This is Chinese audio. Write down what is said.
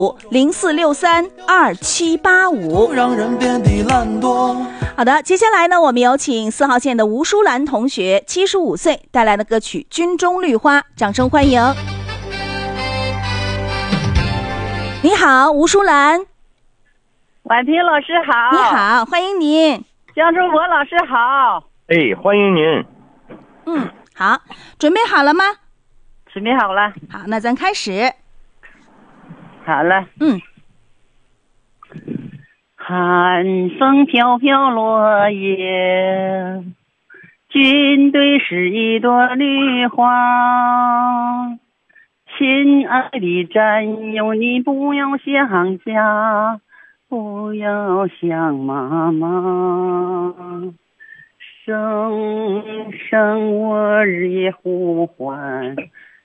04632785。 让人遍地懒惰。 好的，接下来呢，我们有请4号线的吴淑兰同学，75岁带来的歌曲《军中绿花》，掌声欢迎。你好，吴淑兰。 婉萍老师好。 你好，欢迎您。 江中国老师好。 哎，欢迎您。 好，准备好了吗？ 准备好了。 好，那咱开始。 好了。寒风飘飘落叶，军队是一朵绿花。亲爱的战友，你不要想家，不要想妈妈，声声我日夜呼唤，